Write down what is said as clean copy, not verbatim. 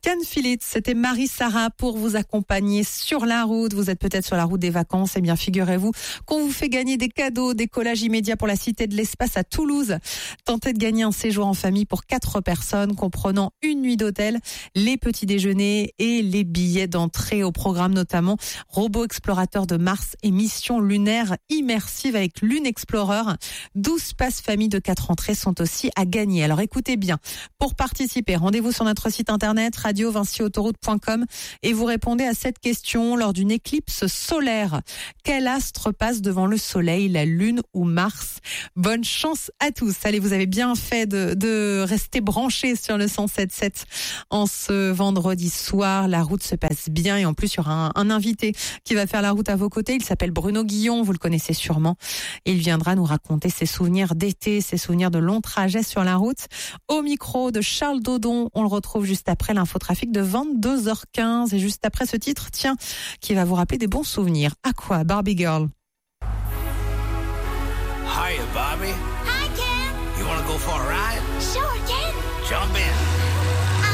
Can Feel It. C'était Marie-Sara pour vous accompagner sur la route. Vous êtes peut-être sur la route des vacances. Eh bien, figurez-vous qu'on vous fait gagner des cadeaux, des collages immédiats pour la Cité de l'Espace à Toulouse. Tentez de gagner un séjour en famille pour 4 personnes, comprenant une nuit d'hôtel, les petits déjeuners et les billets d'entrée au programme, notamment Robot Explorateur de Mars et mission lunaire immersive avec Lune Explorer. 12 passes famille de 4 entrées sont aussi à gagner. Alors écoutez bien, pour participer, rendez-vous sur notre site internet radio-vincyautoroute.com et vous répondez à cette question lors d'une éclipse solaire. Quel astre passe devant le soleil, la lune ou Mars? Bonne chance à tous. Allez, vous avez bien fait de rester branchés sur le 107.7 en ce vendredi soir. La route se passe bien et en plus il y aura un invité qui va faire la route à vos côtés. Il s'appelle Bruno Guillon, vous le connaissez sûrement. Il viendra nous raconter ses souvenirs d'été, ses souvenirs de longs trajets sur la route. Au micro de Charles Dodon, on le retrouve juste après l'infotrafic de 22h15 et juste après ce titre, tiens, qui va vous rappeler des bons souvenirs. À quoi, Barbie Girl? Hiya, Bobby. Hi, Ken. You want to go for a ride? Sure, Ken. Jump in.